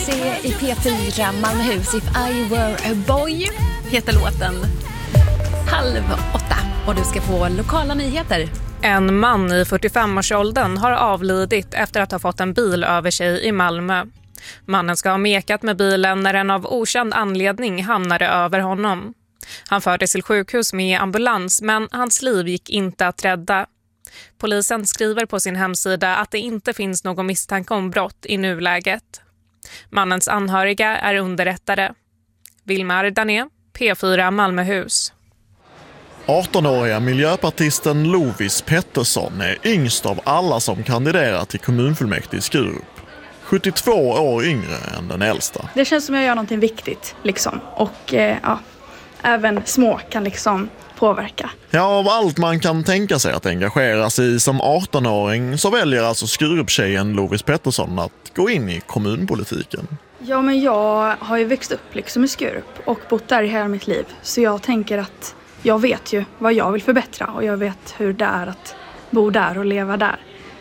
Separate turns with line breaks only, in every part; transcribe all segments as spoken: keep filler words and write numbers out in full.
C i P fyra Malmöhus. If I were a boy heter låten. Halv åtta och du ska få lokala nyheter.
En man i fyrtiofem-årsåldern har avlidit efter att ha fått en bil över sig i Malmö. Mannen ska ha mekat med bilen när den av okänd anledning hamnade över honom. Han fördes till sjukhus med ambulans, men hans liv gick inte att rädda. Polisen skriver på sin hemsida att det inte finns någon misstanke om brott i nuläget. Mannens anhöriga är underrättade. Vilmar Dané, P fyra Malmöhus.
arton-åriga miljöpartisten Lovis Pettersson är yngst av alla som kandiderar till kommunfullmäktige i Skurup. sjuttiotvå år yngre än den äldsta.
Det känns som att jag gör någonting viktigt liksom. Och eh, ja, även små kan liksom påverka.
Ja, av allt man kan tänka sig att engagera sig i som arton-åring så väljer alltså Skuruptjejen Lovis Pettersson att gå in i kommunpolitiken.
Ja, men jag har ju växt upp liksom i Skurup och bott där i hela mitt liv. Så jag tänker att jag vet ju vad jag vill förbättra och jag vet hur det är att bo där och leva där.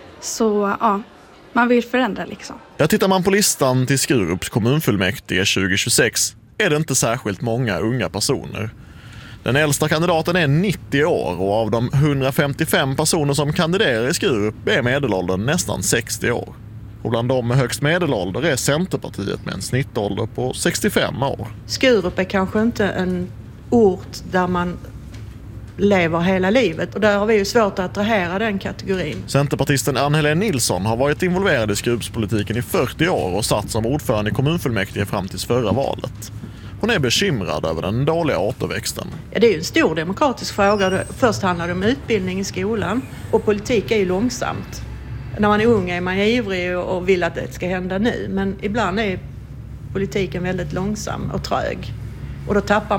Så ja, man vill förändra liksom.
Ja, tittar man på listan till Skurups kommunfullmäktige tjugo tjugosex är det inte särskilt många unga personer. Den äldsta kandidaten är nittio år och av de hundrafemtiofem personer som kandiderar i Skurup är medelåldern nästan sextio år. Och bland dem med högst medelålder är Centerpartiet med en snittålder på sextiofem år.
Skurup är kanske inte en ort där man lever hela livet och där har vi ju svårt att attrahera den kategorin.
Centerpartisten Ann-Helene Nilsson har varit involverad i Skurupspolitiken i fyrtio år och satt som ordförande i kommunfullmäktige fram till förra valet. Hon är bekymrad över den dåliga återväxten.
Ja, det är ju en stor demokratisk fråga. Först handlar det om utbildning i skolan och politik är ju långsamt. När man är ung är man ivrig och vill att det ska hända nu, men ibland är politiken väldigt långsam och trög och då tappar